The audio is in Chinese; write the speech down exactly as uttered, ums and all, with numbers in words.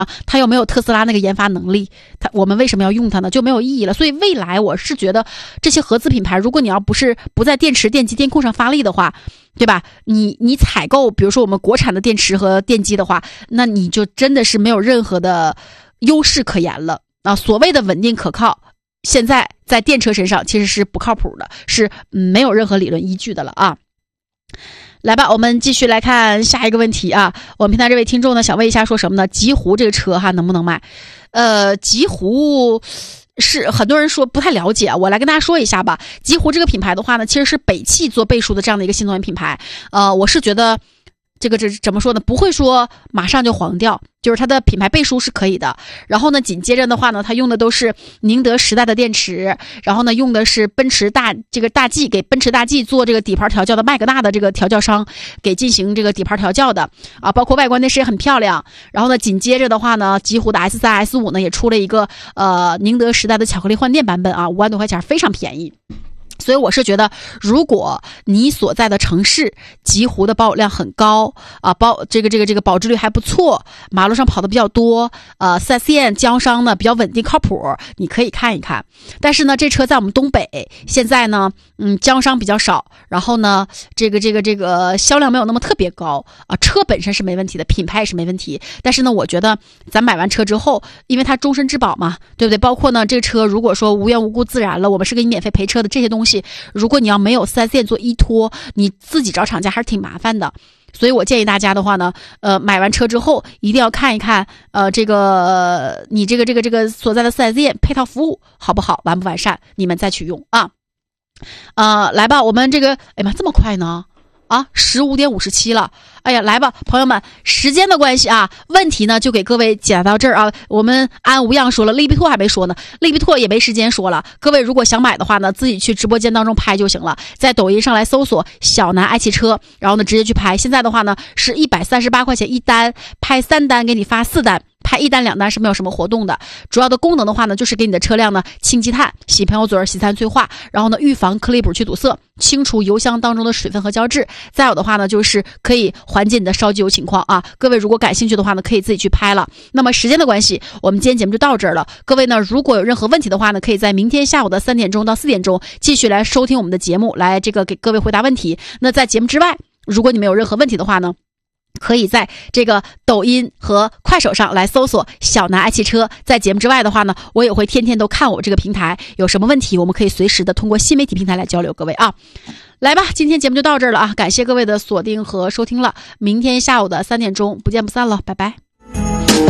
它又没有特斯拉那个研发能力，它我们为什么要用它呢？就没有意义了。所以未来我是觉得这些合资品牌，如果你要不是不在电池、电机、电控上发力的话，对吧？你你采购比如说我们国产的电池和电机的话，那你就真的是没有任何的优势可言了啊！所谓的稳定可靠，现在在电车身上其实是不靠谱的，是没有任何理论依据的了啊！来吧，我们继续来看下一个问题啊。我们平台这位听众呢，想问一下说什么呢？极狐这个车哈能不能卖？呃，极狐是很多人说不太了解啊，我来跟大家说一下吧。极狐这个品牌的话呢，其实是北汽做背书的这样的一个新能源品牌。呃，我是觉得这个这怎么说呢？不会说马上就黄掉，就是它的品牌背书是可以的。然后呢，紧接着的话呢，它用的都是宁德时代的电池，然后呢，用的是奔驰大这个大 G 给奔驰大 G 做这个底盘调教的麦格纳的这个调教商给进行这个底盘调教的啊，包括外观内饰也很漂亮。然后呢，紧接着的话呢，极狐的 S 三 S 五 呢也出了一个呃宁德时代的巧克力换电版本啊，五万多块钱非常便宜。所以我是觉得，如果你所在的城市极狐的保有量很高啊，保这个这个这个保值率还不错，马路上跑的比较多，呃 四 S 店经销商呢比较稳定靠谱，你可以看一看。但是呢，这车在我们东北现在呢，嗯，经销商比较少，然后呢，这个这个这个销量没有那么特别高啊。车本身是没问题的，品牌也是没问题，但是呢，我觉得咱买完车之后，因为它终身质保嘛，对不对？包括呢，这个车如果说无缘无故自燃了，我们是给你免费赔车的这些东西。如果你要没有 四 S 店做依托，你自己找厂家还是挺麻烦的。所以我建议大家的话呢，呃，买完车之后一定要看一看，呃，这个、呃、你这个这个这个所在的 四 S 店配套服务好不好，完不完善，你们再去用啊。呃，来吧，我们这个，哎妈，这么快呢？啊，十五点五十七了，哎呀，来吧，朋友们，时间的关系啊，问题呢就给各位解答到这儿啊。我们安无恙说了，利比拓还没说呢，利比拓也没时间说了。各位如果想买的话呢，自己去直播间当中拍就行了，在抖音上来搜索小南爱汽车，然后呢直接去拍。现在的话呢是一百三十八块钱一单，拍三单给你发四单。拍一单两单是没有什么活动的，主要的功能的话呢，就是给你的车辆呢清积碳、洗喷油嘴、洗残催化，然后呢预防颗粒补去堵塞，清除油箱当中的水分和胶质。再有的话呢，就是可以缓解你的烧机油情况啊。各位如果感兴趣的话呢，可以自己去拍了。那么时间的关系，我们今天节目就到这儿了。各位呢，如果有任何问题的话呢，可以在明天下午的三点钟到四点钟继续来收听我们的节目，来这个给各位回答问题。那在节目之外，如果你们有任何问题的话呢，可以在这个抖音和快手上来搜索小南爱汽车。在节目之外的话呢，我也会天天都看我这个平台，有什么问题我们可以随时的通过新媒体平台来交流。各位啊，来吧，今天节目就到这儿了啊，感谢各位的锁定和收听了，明天下午的三点钟不见不散了，拜拜。